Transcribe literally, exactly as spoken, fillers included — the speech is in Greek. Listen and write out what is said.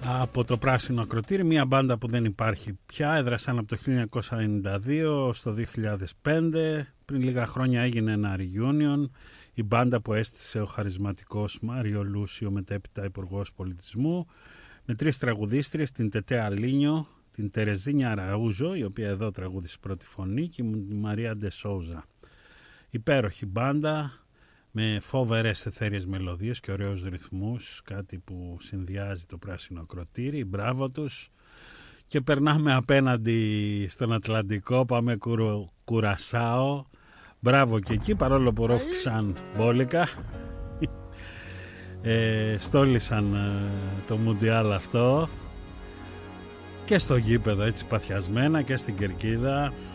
από το Πράσινο Ακροτήρι, μια μπάντα που δεν υπάρχει πια, έδρασαν από το χίλια εννιακόσια ενενήντα δύο στο δύο χιλιάδες πέντε, πριν λίγα χρόνια έγινε ένα reunion, η μπάντα που έστησε ο χαρισματικός Μάριο Λούσιο, μετέπειτα υπουργός πολιτισμού, με τρεις τραγουδίστριες, την Τετέ Αλίνιο, την Τερεζίνια Αραούζο, η οποία εδώ τραγούδισε πρώτη φωνή, και η Μαρία Ντεσόουζα. Υπέροχη μπάντα, με φοβερές εθέριες μελωδίες και ωραίους ρυθμούς, κάτι που συνδυάζει το Πράσινο Ακροτήρι. Μπράβο τους. Και περνάμε απέναντι στον Ατλαντικό, πάμε κουρου, Κουρασάο. Μπράβο και εκεί, παρόλο που ρόφηξαν μπόλικα, ε, στόλισαν ε, το Μουντιάλ αυτό και στο γήπεδο έτσι παθιασμένα και στην κερκίδα.